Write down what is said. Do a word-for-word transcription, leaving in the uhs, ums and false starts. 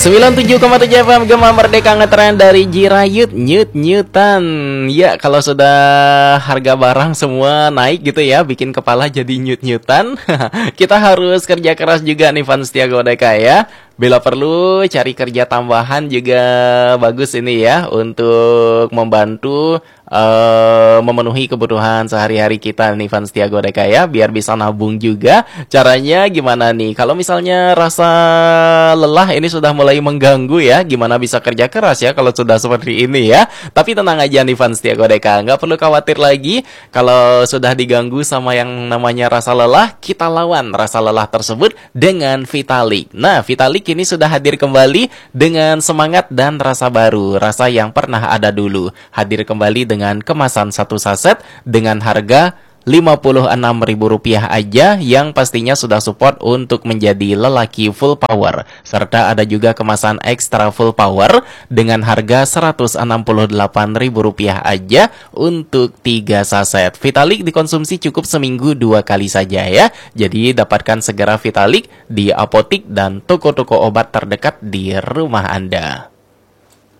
sembilan puluh tujuh koma tujuh F M Gema Merdeka ngetren dari Jirayut Nyut-nyutan. Ya, kalau sudah harga barang semua naik gitu ya, bikin kepala jadi nyut-nyutan. Kita harus kerja keras juga nih fans setia Godeka ya. Bila perlu cari kerja tambahan juga bagus ini ya, untuk membantu uh, memenuhi kebutuhan sehari-hari kita nih fans setia Godeka ya, biar bisa nabung juga. Caranya gimana nih? Kalau misalnya rasa lelah ini sudah mulai mengganggu ya, gimana bisa kerja keras ya kalau sudah seperti ini ya. Tapi tenang aja nih fans setia Godeka, nggak perlu khawatir lagi. Kalau sudah diganggu sama yang namanya rasa lelah, kita lawan rasa lelah tersebut dengan Vitalik. Nah, Vitalik ini sudah hadir kembali dengan semangat dan rasa baru, rasa yang pernah ada dulu. Hadir kembali dengan kemasan satu saset dengan harga lima puluh enam ribu rupiah aja, yang pastinya sudah support untuk menjadi lelaki full power. Serta ada juga kemasan ekstra full power dengan harga seratus enam puluh delapan ribu rupiah aja untuk tiga saset. Vitalik dikonsumsi cukup seminggu dua kali saja ya. Jadi dapatkan segera Vitalik di apotik dan toko-toko obat terdekat di rumah Anda.